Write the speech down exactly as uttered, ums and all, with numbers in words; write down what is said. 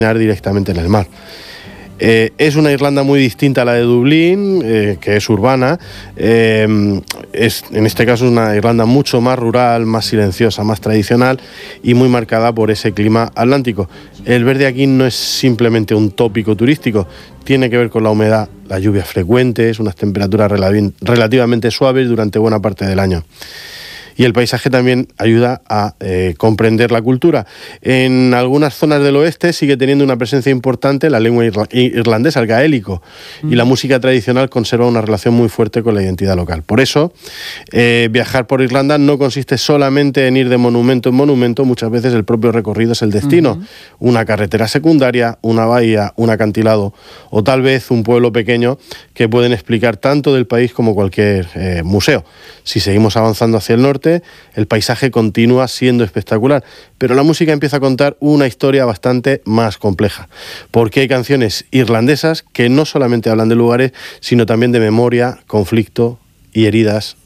directamente en el mar. Eh, es una Irlanda muy distinta a la de Dublín, eh, que es urbana. Eh, es, en este caso es una Irlanda mucho más rural, más silenciosa, más tradicional y muy marcada por ese clima atlántico. El verde aquí no es simplemente un tópico turístico, tiene que ver con la humedad, las lluvias frecuentes, unas temperaturas relativamente suaves durante buena parte del año. Y el paisaje también ayuda a eh, comprender la cultura. En algunas zonas del oeste sigue teniendo una presencia importante la lengua irla irlandesa, el gaélico, mm. y la música tradicional conserva una relación muy fuerte con la identidad local. Por eso, eh, viajar por Irlanda no consiste solamente en ir de monumento en monumento, muchas veces el propio recorrido es el destino. Uh-huh. Una carretera secundaria, una bahía, un acantilado o tal vez un pueblo pequeño que pueden explicar tanto del país como cualquier eh, museo. Si seguimos avanzando hacia el norte, el paisaje continúa siendo espectacular, pero la música empieza a contar una historia bastante más compleja, porque hay canciones irlandesas que no solamente hablan de lugares, sino también de memoria, conflicto y heridas